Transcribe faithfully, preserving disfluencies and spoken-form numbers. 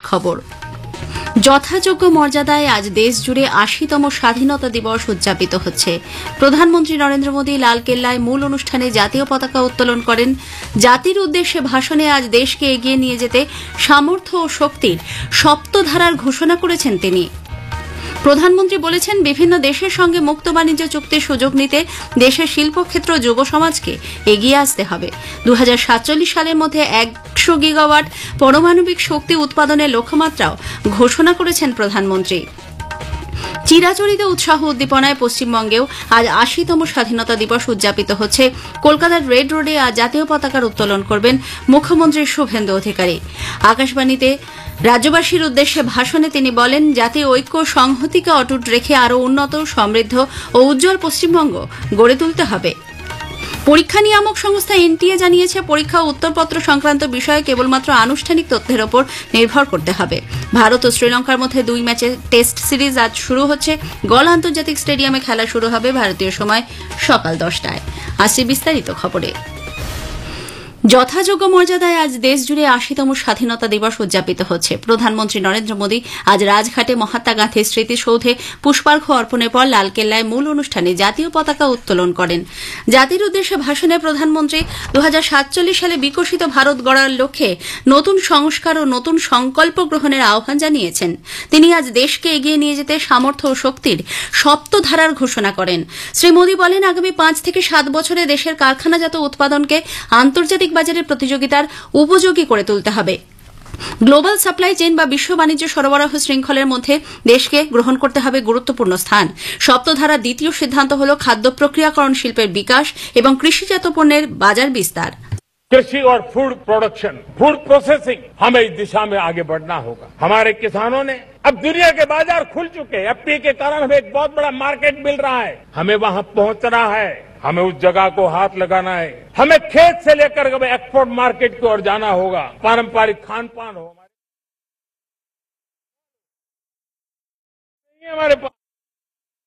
খবর। যথাযোগ্য মর্যাদায় আজ দেশ জুড়ে আশিতম স্বাধীনতা দিবস উদযাপিত হচ্ছে। প্রধানমন্ত্রী নরেন্দ্র মোদী লালকেল্লায় মূল অনুষ্ঠানে জাতীয় পতাকা উত্তোলন করেন। জাতির উদ্দেশ্যে ভাষণে আজ দেশকে এগিয়ে নিয়ে যেতে সামর্থ্য ও শক্তির সপ্তধারার ঘোষণা করেছেন তিনি। প্রধানমন্ত্রী বলেছেন, বিভিন্ন দেশের সঙ্গে মুক্ত বাণিজ্য চুক্তির সুযোগ নিতে দেশের শিল্পক্ষেত্র যুব সমাজকে এগিয়ে আসতে হবে। দু হাজার সাতচল্লিশ সালের মধ্যে একশো গিগাওয়াট পারমাণবিক শক্তি উৎপাদনের লক্ষ্যমাত্রাও ঘোষণা করেছেন প্রধানমন্ত্রী। চিরাচরিত উৎসাহ উদ্দীপনায় পশ্চিমবঙ্গেও আজ আশিতম স্বাধীনতা দিবস উদযাপিত হচ্ছে। কলকাতার রেড রোডে আজ জাতীয় পতাকার উত্তোলন করবেন মুখ্যমন্ত্রী শুভেন্দু অধিকারী। আকাশবাণীতে রাজ্যবাসীর উদ্দেশ্যে ভাষণে তিনি বলেন, জাতীয় ঐক্য সংহতিকে অটুট রেখে আরও উন্নত, সমৃদ্ধ ও উজ্জ্বল পশ্চিমবঙ্গ গড়ে তুলতে হবে। পরীক্ষা নিয়ামক সংস্থা এনটিএ জানিয়েছে, পরীক্ষা ও উত্তরপত্র সংক্রান্ত বিষয়ে কেবলমাত্র আনুষ্ঠানিক তথ্যের ওপর নির্ভর করতে হবে। ভারত ও শ্রীলঙ্কার মধ্যে দুই ম্যাচের টেস্ট সিরিজ আজ শুরু হচ্ছে। গল আন্তর্জাতিক স্টেডিয়ামে খেলা শুরু হবে ভারতীয় সময় সকাল দশটায়। আসছে বিস্তারিত খবরে। যথাযোগ্য মর্যাদায় আজ দেশ জুড়ে আশিতম স্বাধীনতা দিবস উদযাপিত হচ্ছে। প্রধানমন্ত্রী নরেন্দ্র মোদী আজ রাজঘাটে মহাত্মা গান্ধীর স্মৃতিসৌধে পুষ্পার্ঘ্য অর্পণের পর লালকেল্লায় মূল অনুষ্ঠানে জাতীয় পতাকা উত্তোলন করেন। জাতির উদ্দেশ্যে ভাষণে প্রধানমন্ত্রী দু হাজার সাতচল্লিশ সালে বিকশিত ভারত গড়ার লক্ষ্যে নতুন সংস্কার ও নতুন সংকল্প গ্রহণের আহ্বান জানিয়েছেন। তিনি আজ দেশকে এগিয়ে নিয়ে যেতে সামর্থ্য ও শক্তির সপ্তধারার ঘোষণা করেন। শ্রী মোদী বলেন, আগামী পাঁচ থেকে সাত বছরে দেশের কারখানাজাত উৎপাদনকে আন্তর্জাতিক বাজারে প্রতিযোগিতার উপযোগী করে তুলতে হবে। গ্লোবাল সাপ্লাই চেইন বা বিশ্ব বাণিজ্য সরবরাহ শৃঙ্খলের মধ্যে দেশকে গ্রহণ করতে হবে গুরুত্বপূর্ণ স্থান। সপ্তধারার দ্বিতীয় সিদ্ধান্ত হল খাদ্য প্রক্রিয়াকরণ শিল্পের বিকাশ এবং কৃষিজাত পণ্যের বাজার বিস্তার। कृषि और फूड प्रोडक्शन, फूड प्रोसेसिंग, हमें इस दिशा में आगे बढ़ना होगा। हमारे किसानों ने अब दुनिया के बाजार खुल चुके हैं। एफपीए के कारण हमें एक बहुत बड़ा मार्केट मिल रहा है। हमें वहां पहुंचना है, हमें उस जगह को हाथ लगाना है। हमें खेत से लेकर एक्सपोर्ट मार्केट की ओर जाना होगा। पारंपरिक खान पान हो हमारे पास